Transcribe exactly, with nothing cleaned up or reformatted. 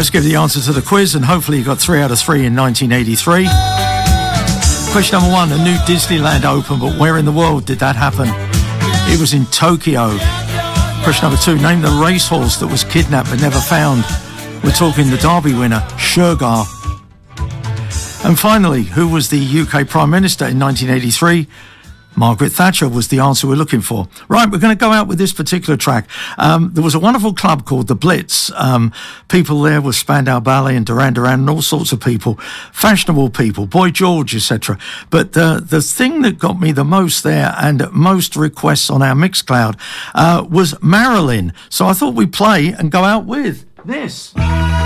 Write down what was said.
let's give the answer to the quiz, and hopefully you got three out of three in nineteen eighty-three. Question number one, a new Disneyland opened, but where in the world did that happen? It was in Tokyo. Question number two, name the racehorse that was kidnapped but never found. We're talking the Derby winner, Shergar. And finally, who was the U K Prime Minister in nineteen eighty-three? Margaret Thatcher was the answer we're looking for. Right, we're going to go out with this particular track. Um, there was a wonderful club called the Blitz. Um, people there were Spandau Ballet and Duran Duran and all sorts of people, fashionable people, Boy George, et cetera. But uh, the thing that got me the most there and most requests on our Mixcloud uh, was Marilyn. So I thought we'd play and go out with this.